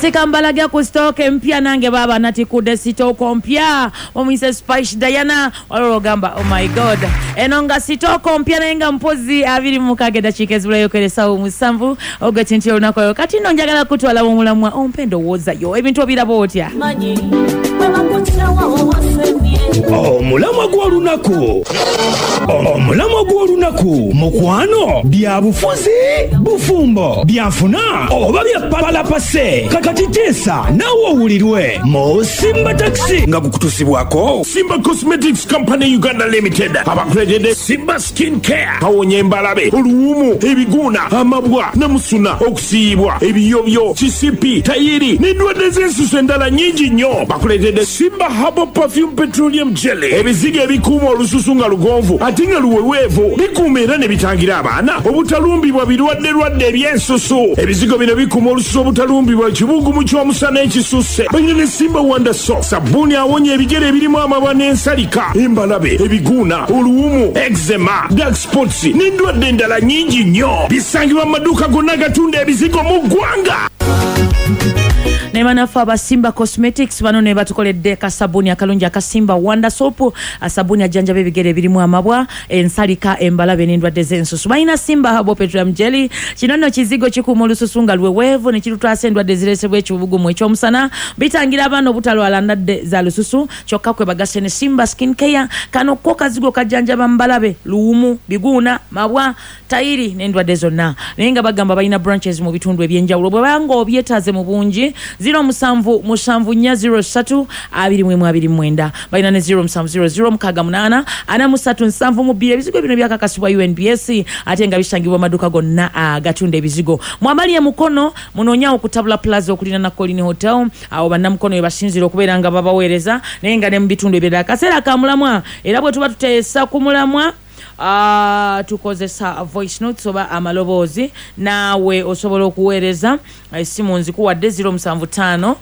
Kasika mbalaga ku stoke mpya nange baba natikude sitoko mpya omuise Spice Diana walogamba oh my god enonga sitoko mpya nenga mpozi abiri mukageda chikezi yokeresa umusamvu ogatinti onako kati nonjagala kutwala omulamwa ompendo woza yo ebintu obirabo otya omulamwa gw'olunaku omulamwa gw'olunaku mukwano byabufuzi bufumbo byafuna oba byapalapase kakati teesa nawe owulirwe mu Simba Taxi nga kukutusibwako Simba Cosmetics Company Uganda Limited abakuletedde Simba Skin Care kawonya embalabe oluwumu ebiguna amabwa namusuna okusiyibwa ebiyobyo kisipi tayiri n'endwadde z'ensusu endala nyingi nnyo bakuletedde Simba Herbal Perfume Petroleum Jelly ebizigo ebikuuma olususu nga lugonvu ate nga luweweevu bikuuma era ne bitangira abaana obutalumbibwa birwadde eby'ensusu ebizigo bino bikuuma olususu obutalumbibwa ekibugumu ky'omusana ekisusse balina ne Simba Wonder Soap sabbuuni awonya ebigere ebirimu amabwa n'ensalika embalabe ebiguuna oluwumu eczema dark spots n'endwadde endala nyingi nnyo bisangibwa mu maduuka gonna agatunda ebizigo mu ggwanga. Nemanafa aba Simba Cosmetics bano ne batukoledde kasabuni akalungi akasimba Wonder Soap asabuni ajanja bebigere birimu amabwa ensalika embalabe n'endwadde z'ensusu balina Simba Herbal Petroleum Jelly kinono kizigo kikuuma olususu nga luweweevu ne kirutwasa endwadde ziresebwa ekibugumu ekyomusana bitangira abaana obutalwala ndwadde za lususu kyokka kwe bagase ne Simba Skin Care kano ko kazigo kajanjaba mbalabe luwumu biguuna mabwa tayiri n'endwadde zonna naye nga bagamba balina branches mu bitundu ebyenjawulo bwe banga obyetaaze mu bungi 077403 222 balina ne 0700 mukagamunana ana musatu nsanvu mubiri ebizigo bino byakakasibwa UNBS ate nga bisangibwa maduka gonna gatunda ebizigo mwamali ya mukono munonya okutabula plaza okulina na Colin Hotel awo bannamukono ebasinzira okubeera nga babaweereza naye nga ne mu bitundu ebirala kaseera ka mulamwa era bwe tuba tuteesa ku mulamwa tukozesa voice notes oba amaloboozi nawe osobola okuweereza esimu nzikuwadde 075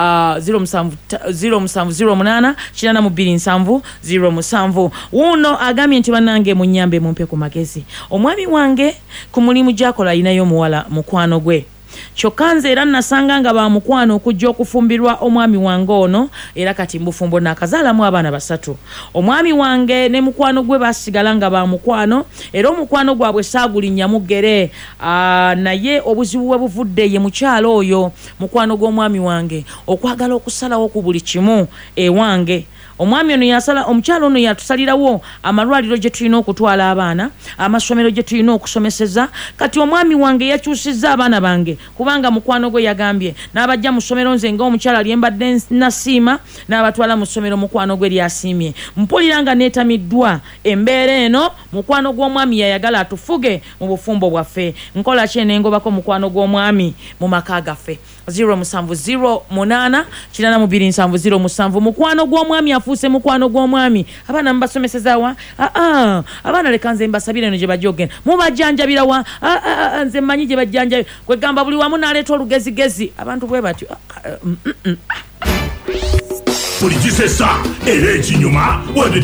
0708 827 uno agambye nti bannange munyambe mumpe ku magezi omwami wange ku mulimu gyakola alinayo muwala mukwano gwe Chokanze era nasanga nga ba mukwano okujja okufumbirwa omwami wange ono era kati mbufumbo nakazala mu abaana basatu omwami wange ne mukwano gwe basigala nga ba mukwano era omukwano gwabwe sagulinya mugere naye obuzibu bwe buvudde ye mukyalo oyo mukwano gw'omwami wange okwagala okusalawo ku buli kimu ewange omwami ono yasala omukyalo ono yatusalirawo amalwaliro gye tulina okutwala abaana amasomero gye tulina okusomeseza kati omwami wange yakyusizza abaana bange kubanga mukwano gwe yagambye n'abajja mu ssomero nze ng'omukyala lyembadde nasiima n'abatwala mu ssomero mukwano gwe lyasiimye mpulira nga neetamiddwa embeera eno mukwano gw'omwami yayagala atufuge mu bufumbo bwaffe nkola ki enengobako mukwano gw'omwami mu maka gaffe 0708 mukwano gw'omwami afuuse mukwano gw'omwami abaana mbasomesezaawa abaana leka nze mbasabire eno gye bajja mubajjanjabira wa nze mmanyi gye bajjanjabira kwegamba buli wamu n'aleeta olugezigezi abantu bwe batyo Politisesa era ekinyuma wadde